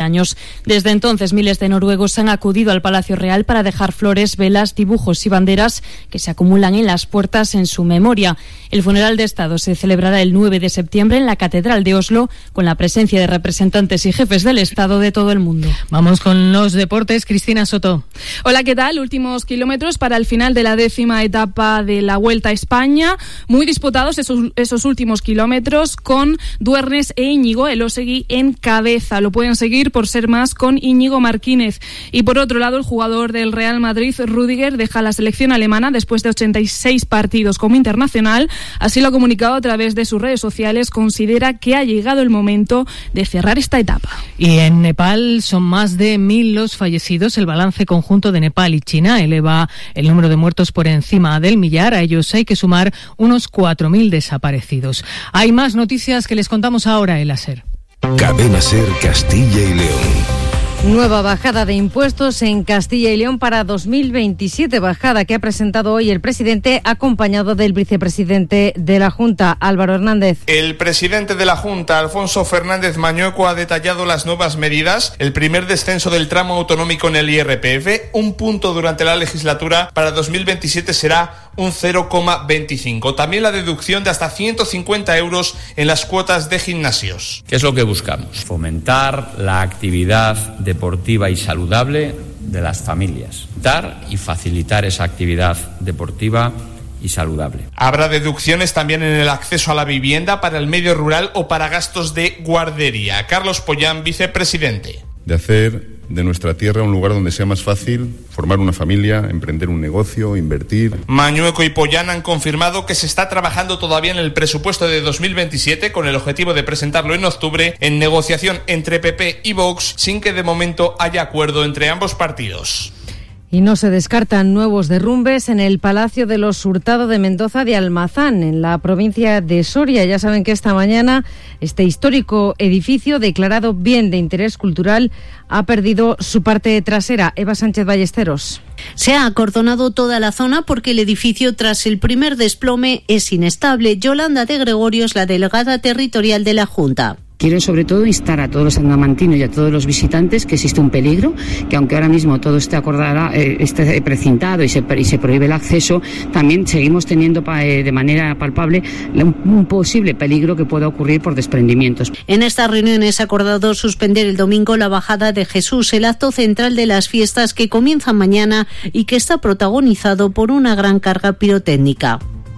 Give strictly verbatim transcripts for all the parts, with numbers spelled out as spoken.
años. Desde entonces, miles de noruegos han acudido al Palacio Real para dejar flores, velas, dibujos y banderas que se acumulan en las puertas en su memoria. El funeral de Estado se celebrará el nueve de septiembre en la Catedral de Oslo, con la presencia de representantes y jefes del Estado de todo el mundo. Vamos con los deportes. Cristina Soto. Hola, ¿qué tal? Últimos kilómetros para el final de la décima etapa de la Vuelta a España. Muy disputados esos, esos últimos kilómetros, con Duernes e Íñigo Elósegui en cabeza. Lo pueden seguir por ser más con Íñigo Martínez. Y por otro lado, el jugador del Real Madrid, Rüdiger, deja la selección alemana después de ochenta y seis partidos como internacional. Así lo ha comunicado a través de sus redes sociales. Considera que ha llegado el momento de cerrar esta etapa. Y en Nepal son más de mil los fallecidos. El balance conjunto de Nepal y China eleva el número de muertos por encima del millar. A ellos hay que sumar unos cuatro mil desaparecidos. Hay más noticias que les contamos ahora en la SER. Cadena SER Castilla y León. Nueva bajada de impuestos en Castilla y León para dos mil veintisiete, bajada que ha presentado hoy el presidente acompañado del vicepresidente de la Junta, Álvaro Hernández. El presidente de la Junta, Alfonso Fernández Mañueco, ha detallado las nuevas medidas. El primer descenso del tramo autonómico en el I R P F, un punto durante la legislatura, para dos mil veintisiete será un cero coma veinticinco. También la deducción de hasta ciento cincuenta euros en las cuotas de gimnasios. ¿Qué es lo que buscamos? Fomentar la actividad deportiva y saludable de las familias. Dar y facilitar esa actividad deportiva y saludable. Habrá deducciones también en el acceso a la vivienda, para el medio rural o para gastos de guardería. Carlos Pollán, vicepresidente. De hacer de nuestra tierra un lugar donde sea más fácil formar una familia, emprender un negocio, invertir. Mañueco y Pollán han confirmado que se está trabajando todavía en el presupuesto de dos mil veintisiete con el objetivo de presentarlo en octubre, en negociación entre P P y Vox, sin que de momento haya acuerdo entre ambos partidos. Y no se descartan nuevos derrumbes en el Palacio de los Hurtado de Mendoza de Almazán, en la provincia de Soria. Ya saben que esta mañana este histórico edificio, declarado bien de interés cultural, ha perdido su parte trasera. Eva Sánchez Ballesteros. Se ha acordonado toda la zona porque el edificio, tras el primer desplome, es inestable. Yolanda de Gregorio es la delegada territorial de la Junta. Quiero sobre todo instar a todos los sangamantinos y a todos los visitantes que existe un peligro, que aunque ahora mismo todo esté acordado, eh, esté precintado y se, y se prohíbe el acceso, también seguimos teniendo pa, eh, de manera palpable un, un posible peligro que pueda ocurrir por desprendimientos. En esta reunión es acordado suspender el domingo la bajada de Jesús, el acto central de las fiestas que comienzan mañana y que está protagonizado por una gran carga pirotécnica.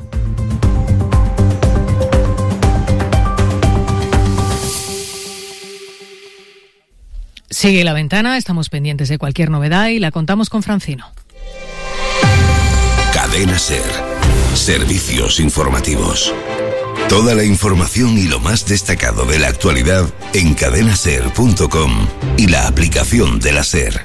Sigue La Ventana, estamos pendientes de cualquier novedad y la contamos con Francino. Cadena SER. Servicios informativos. Toda la información y lo más destacado de la actualidad en cadena ser punto com y la aplicación de la SER.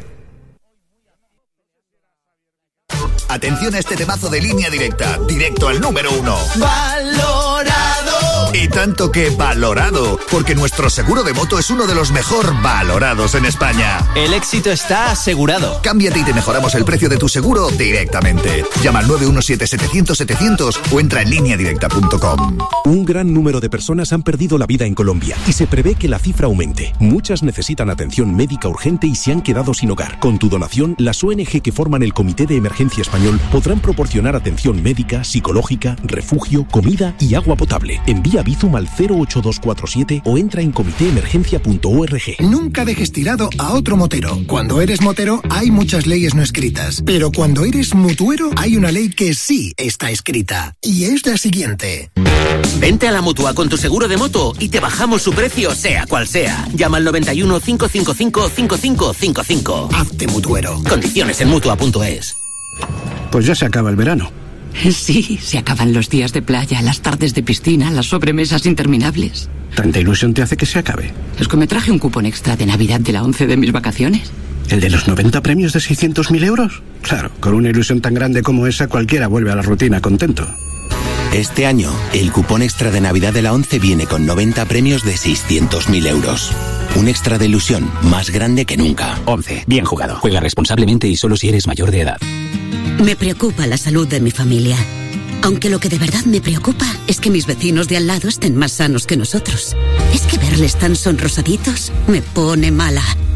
Atención a este temazo de Línea Directa, directo al número uno. ¡Valorado! Y tanto que valorado, porque nuestro seguro de moto es uno de los mejor valorados en España. El éxito está asegurado. Cámbiate y te mejoramos el precio de tu seguro directamente. Llama al nueve uno siete setecientos setecientos o entra en línea directa punto com. Un gran número de personas han perdido la vida en Colombia y se prevé que la cifra aumente. Muchas necesitan atención médica urgente y se han quedado sin hogar. Con tu donación, las O N G que forman el Comité de Emergencia Español podrán proporcionar atención médica, psicológica, refugio, comida y agua potable. Envía Bizum al cero ocho dos cuatro siete o entra en comité emergencia punto org. Nunca dejes tirado a otro motero. Cuando eres motero hay muchas leyes no escritas, pero cuando eres mutuero hay una ley que sí está escrita y es la siguiente. Vente a la Mutua con tu seguro de moto y te bajamos su precio sea cual sea. Llama al noventa y uno, cinco cinco cinco, cinco cinco cinco cinco. Hazte mutuero. Condiciones en mutua punto es. Pues ya se acaba el verano. Sí, se acaban los días de playa, las tardes de piscina, las sobremesas interminables. ¿Tanta ilusión te hace que se acabe? Es que me traje un cupón extra de Navidad de la once de mis vacaciones. ¿El de los noventa premios de seiscientos mil euros? Claro, con una ilusión tan grande como esa cualquiera vuelve a la rutina contento. Este año, el cupón extra de Navidad de la once viene con noventa premios de seiscientos mil euros. Un extra de ilusión más grande que nunca. once. Bien jugado. Juega responsablemente y solo si eres mayor de edad. Me preocupa la salud de mi familia. Aunque lo que de verdad me preocupa es que mis vecinos de al lado estén más sanos que nosotros. Es que verles tan sonrosaditos me pone mala.